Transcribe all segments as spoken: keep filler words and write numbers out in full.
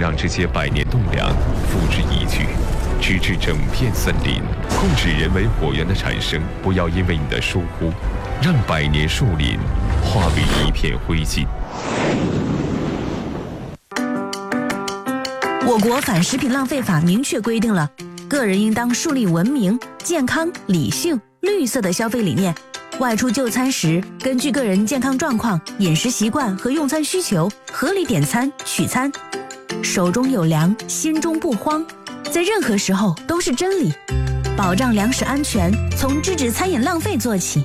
让这些百年栋梁付之一炬，直至整片森林。控制人为火源的产生，不要因为你的疏忽，让百年树林化为一片灰烬。 我国反食品浪费法明确规定了，个人应当树立文明、健康、理性、绿色的消费理念。外出就餐时，根据个人健康状况、饮食习惯和用餐需求，合理点餐、取餐。手中有粮，心中不慌，在任何时候都是真理。保障粮食安全，从制止餐饮浪费做起。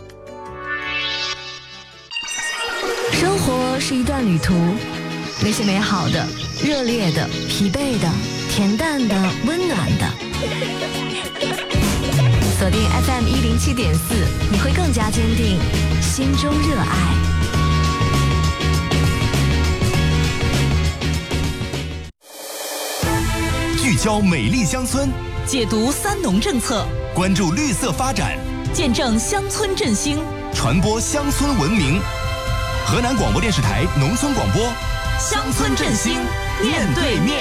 生活是一段旅途，那些美好的、热烈的、疲惫的、恬淡的、温暖的。锁定 F M 一零七点四，你会更加坚定心中热爱。 聚焦美丽乡村， 解读三农政策， 关注绿色发展， 见证乡村振兴， 传播乡村文明。河南广播电视台农村广播， 乡村振兴面对面。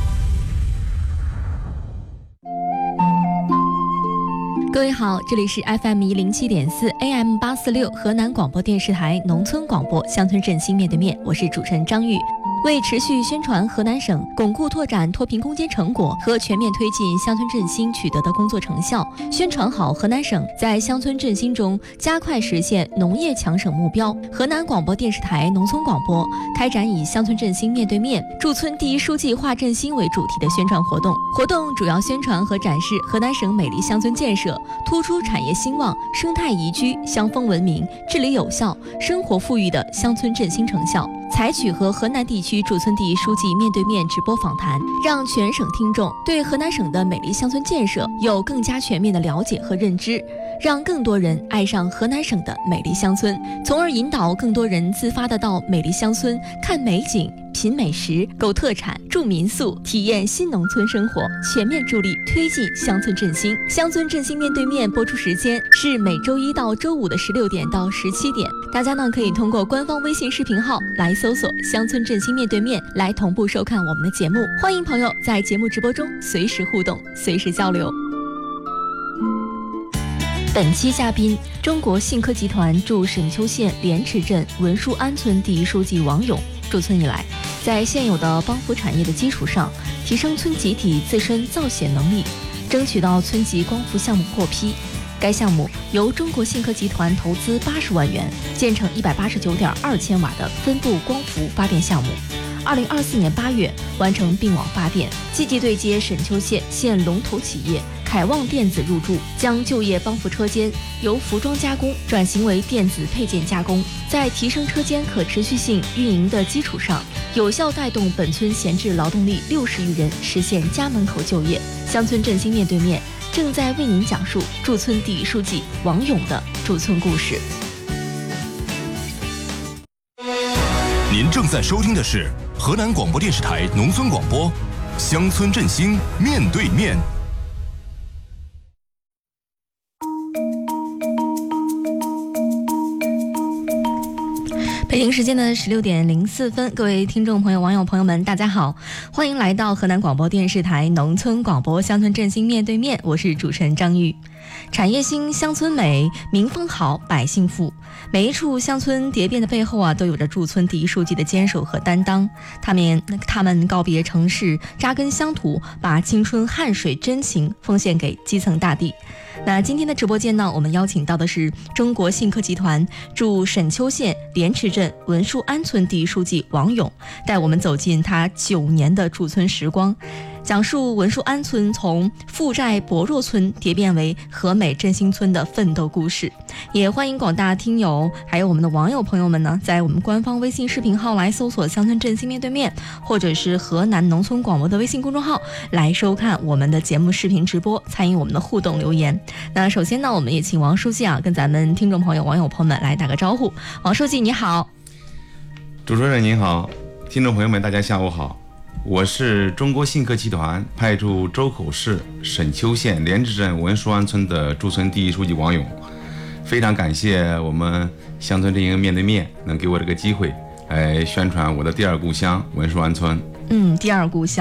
各位好，这里是 F M 一零七点四 A M 八四六河南广播电视台农村广播乡村振兴面对面，我是主持人张玉。为持续宣传河南省巩固拓展脱贫攻坚成果和全面推进乡村振兴取得的工作成效，宣传好河南省在乡村振兴中加快实现农业强省目标，河南广播电视台农村广播开展以乡村振兴面对面、驻村第一书记话振兴为主题的宣传活动。活动主要宣传和展示河南省美丽乡村建设，突出产业兴旺、生态宜居、乡风文明、治理有效、生活富裕的乡村振兴成效。采取和河南地区驻村第一书记面对面直播访谈，让全省听众对河南省的美丽乡村建设有更加全面的了解和认知，让更多人爱上河南省的美丽乡村，从而引导更多人自发地到美丽乡村看美景、品美食、购特产、住民宿，体验新农村生活，全面助力推进乡村振兴。乡村振兴面对面播出时间是每周一到周五的十六点到十七点，大家呢可以通过官方微信视频号来搜索乡村振兴面对面，来同步收看我们的节目。欢迎朋友在节目直播中随时互动，随时交流。本期嘉宾，中国信科集团驻沈丘县莲池镇文殊安村第一书记王勇。驻村以来，在现有的帮扶产业的基础上，提升村集体自身造血能力，争取到村级光伏项目获批。该项目由中国信科集团投资八十万元，建成一百八十九点二千瓦的分布光伏发电项目。二零二四年八月完成并网发电，积极对接沈丘县县龙头企业凯旺电子入驻，将就业帮扶车间由服装加工转型为电子配件加工，在提升车间可持续性运营的基础上，有效带动本村闲置劳动力六十余人实现家门口就业。乡村振兴面对面正在为您讲述驻村第一书记王勇的驻村故事。 您正在收听的是河南广播电视台农村广播乡村振兴面对面。 北京时间的十六点零四分，各位听众朋友、网友朋友们，大家好，欢迎来到河南广播电视台农村广播乡村振兴面对面，我是主持人张玉。产业兴，乡村美，民风好，百姓富。每一处乡村蝶变的背后啊，都有着驻村第一书记的坚守和担当。他们他们告别城市，扎根乡土，把青春汗水真情奉献给基层大地。那今天的直播间呢，我们邀请到的是中国信科集团驻沈丘县莲池镇文殊安村第一书记王勇，带我们走进他九年的驻村时光，讲述文殊安村从负债薄弱村蝶变为和美振兴村的奋斗故事。也欢迎广大听友还有我们的网友朋友们呢，在我们官方微信视频号来搜索乡村振兴面对面，或者是河南农村广播的微信公众号来收看我们的节目视频直播，参与我们的互动留言。那首先呢，我们也请王书记啊跟咱们听众朋友网友朋友们来打个招呼。王书记你好。 主持人您好，听众朋友们大家下午好，我是中国信科集团派驻周口市沈丘县莲池镇文殊安村的驻村第一书记王勇。非常感谢我们乡村振兴面对面能给我这个机会来宣传我的第二故乡文殊安村。 嗯，第二故乡